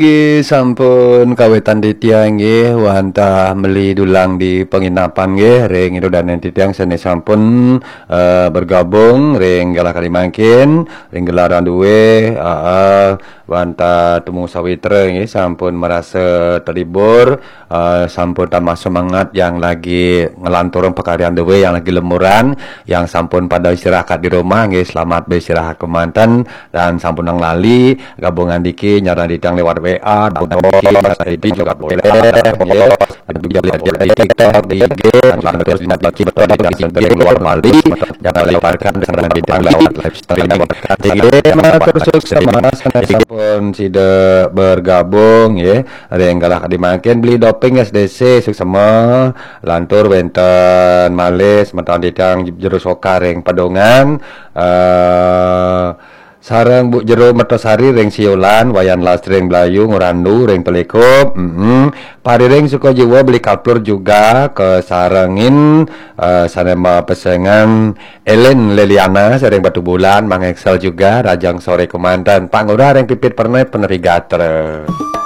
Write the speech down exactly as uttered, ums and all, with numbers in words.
nggih sampun kawetan titiang nggih wantah meli dulang di penginapan nggih ring irudanen titiang sene sampun uh, bergabung ring galah kalimangkin ring gelaran duwe uh, wantah temu sawitra nggih sampun merasa terhibur uh, sampun tambah semangat yang lagi ngelanturung pekaryan duwe yang lagi lemuran yang sampun pada istirahat di rumah nggih selamat beristirahat kemanten dan sampun nang lali gabungan diki nyara ditang lewat W A dan di juga boleh juga lihat di TikTok di I G dan terus di betul di luar Bali jangan lewarkan dengan bidang lewat live streaming I G terus sama sampun sida bergabung ya ada yang galah dimakin beli doping S D C suksema lantur wenten malis mentan ditang jero sokar yang padongan uh, sarang Bu Jero Mertosari ring Siolan wayan las ring Blayu Ngurandu ring Pelikup mm -hmm. Pari ring Sukojiwo beli kaptur juga ke sarangin uh, sanema pesengan Ellen Leliana sering Batu Bulan Mang Excel juga Rajang Sore Komandan Pangura ring Pipit Pernet Peneri Gatre.